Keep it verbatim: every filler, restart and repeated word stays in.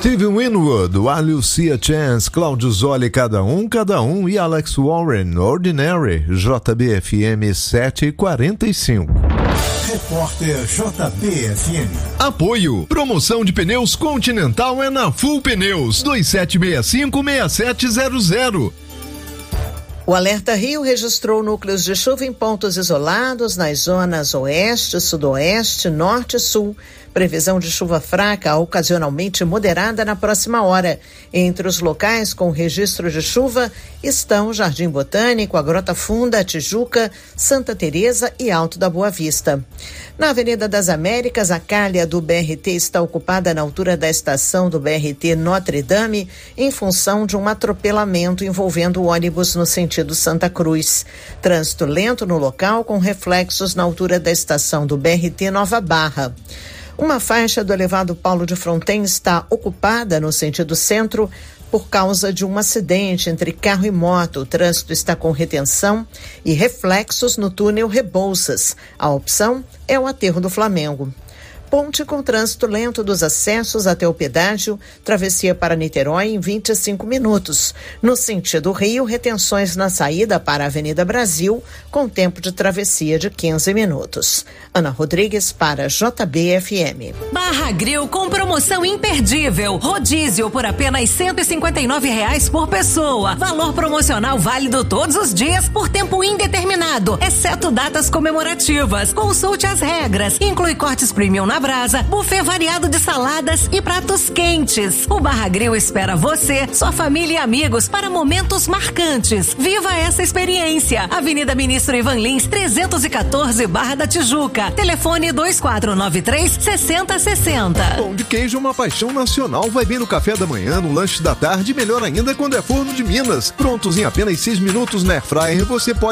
Steve Winwood, While You See a Chance, Cláudio Zoli, Cada Um, Cada Um e Alex Warren, Ordinary, J B F M sete e quarenta e cinco. Repórter J B F M. Apoio. Promoção de pneus Continental é na Full Pneus. dois sete seis cinco, seis sete zero zero. O Alerta Rio registrou núcleos de chuva em pontos isolados nas zonas oeste, sudoeste, norte e sul. Previsão de chuva fraca, ocasionalmente moderada na próxima hora. Entre os locais com registro de chuva estão Jardim Botânico, a Grota Funda, a Tijuca, Santa Teresa e Alto da Boa Vista. Na Avenida das Américas, a calha do B R T está ocupada na altura da estação do B R T Notre Dame em função de um atropelamento envolvendo o ônibus no sentido Santa Cruz. Trânsito lento no local com reflexos na altura da estação do B R T Nova Barra. Uma faixa do elevado Paulo de Fronten está ocupada no sentido centro por causa de um acidente entre carro e moto. O trânsito está com retenção e reflexos no túnel Rebouças. A opção é o aterro do Flamengo. Ponte com trânsito lento dos acessos até o pedágio, travessia para Niterói em vinte e cinco minutos. No sentido Rio, retenções na saída para a Avenida Brasil, com tempo de travessia de quinze minutos. Ana Rodrigues para J B F M. Barra Grill com promoção imperdível. Rodízio por apenas cento e cinquenta e nove reais por pessoa. Valor promocional válido todos os dias por tempo indeterminado, exceto datas comemorativas. Consulte as regras. Inclui cortes premium na brasa, buffet variado de saladas e pratos quentes. O Barra Grill espera você, sua família e amigos para momentos marcantes. Viva essa experiência. Avenida Ministro Ivan Lins, trezentos e quatorze, Barra da Tijuca. Telefone dois quatro nove três, seis zero seis zero. Pão de queijo é uma paixão nacional. Vai bem no café da manhã, no lanche da tarde, melhor ainda quando é forno de Minas. Prontos em apenas seis minutos na Airfryer, você pode